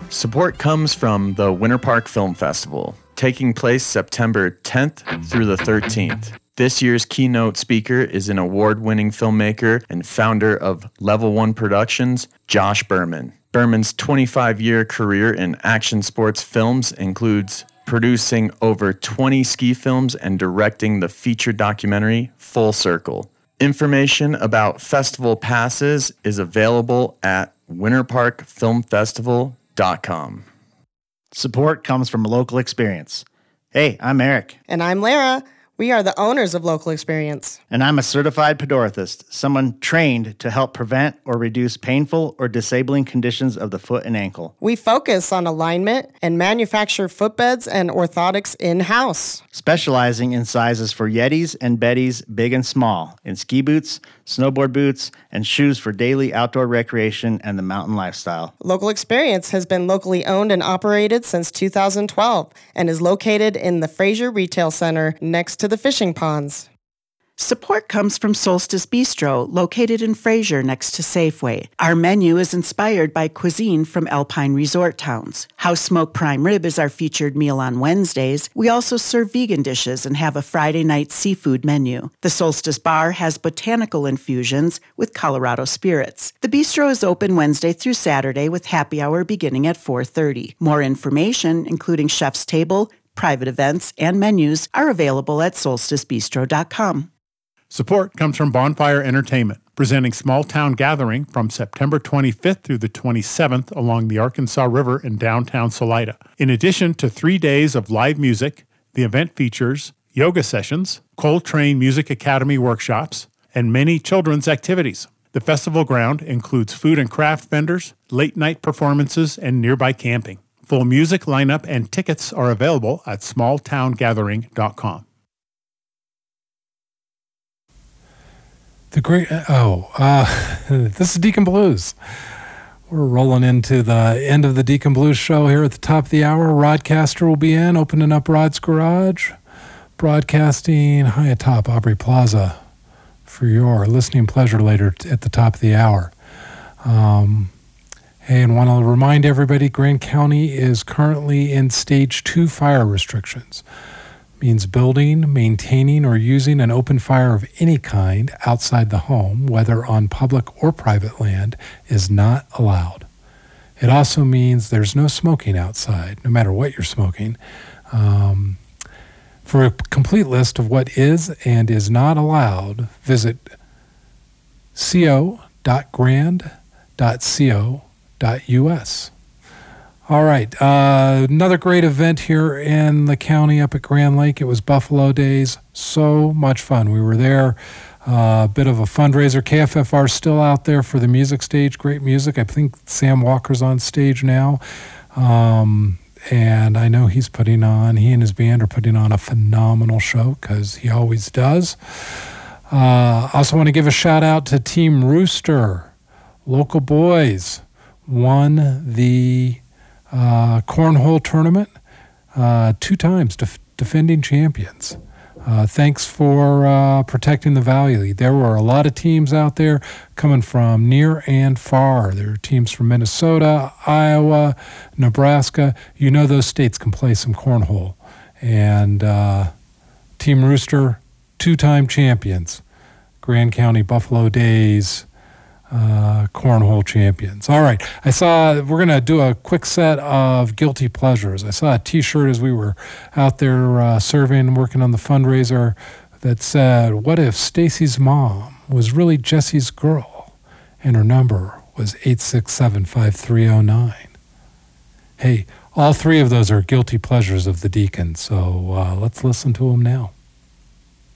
Support comes from the Winter Park Film Festival, taking place September 10th through the 13th. This year's keynote speaker is an award-winning filmmaker and founder of Level 1 Productions, Josh Berman. Berman's 25-year career in action sports films includes producing over 20 ski films and directing the feature documentary Full Circle. Information about festival passes is available at winterparkfilmfestival.com. Support comes from Local Experience. Hey, I'm Eric. And I'm Lara. We are the owners of Local Experience. And I'm a certified podorathist, someone trained to help prevent or reduce painful or disabling conditions of the foot and ankle. We focus on alignment and manufacture footbeds and orthotics in-house. Specializing in sizes for Yetis and Betties, big and small, in ski boots, snowboard boots, and shoes for daily outdoor recreation and the mountain lifestyle. Local Experience has been locally owned and operated since 2012 and is located in the Fraser Retail Center next to the fishing ponds. Support comes from Solstice Bistro, located in Fraser next to Safeway. Our menu is inspired by cuisine from Alpine resort towns. House Smoked Prime Rib is our featured meal on Wednesdays. We also serve vegan dishes and have a Friday night seafood menu. The Solstice Bar has botanical infusions with Colorado spirits. The bistro is open Wednesday through Saturday with happy hour beginning at 4:30. More information, including chef's table, private events, and menus, are available at solsticebistro.com. Support comes from Bonfire Entertainment, presenting Small Town Gathering from September 25th through the 27th along the Arkansas River in downtown Salida. In addition to 3 days of live music, the event features yoga sessions, Coltrane Music Academy workshops, and many children's activities. The festival ground includes food and craft vendors, late-night performances, and nearby camping. Full music lineup and tickets are available at smalltowngathering.com. This is Deacon Blues. We're rolling into the end of the Deacon Blues show here at the top of the hour. Rodcaster will be in, opening up Rod's Garage, broadcasting high atop Aubrey Plaza for your listening pleasure later at the top of the hour. Hey, and want to remind everybody, Grand County is currently in Stage 2 fire restrictions. Means building, maintaining, or using an open fire of any kind outside the home, whether on public or private land, is not allowed. It also means there's no smoking outside, no matter what you're smoking. For a complete list of what is and is not allowed, visit co.grand.co.us. All right, another great event here in the county up at Grand Lake. It was Buffalo Days. So much fun. We were there, a bit of a fundraiser. KFFR still out there for the music stage. Great music. I think Sam Walker's on stage now. And I know he and his band are putting on a phenomenal show because he always does. I also want to give a shout out to Team Rooster. Local boys won the cornhole tournament, 2 times defending champions. Thanks for protecting the Valley. There were a lot of teams out there coming from near and far. There are teams from Minnesota, Iowa, Nebraska. You know those states can play some cornhole. And Team Rooster, 2-time champions. Grand County Buffalo Days cornhole champions. All right. We're going to do a quick set of guilty pleasures. I saw a t-shirt as we were out there serving and working on the fundraiser that said, what if Stacy's mom was really Jesse's girl and her number was 867-5309? Hey, all 3 of those are guilty pleasures of the Deacon. So let's listen to them now.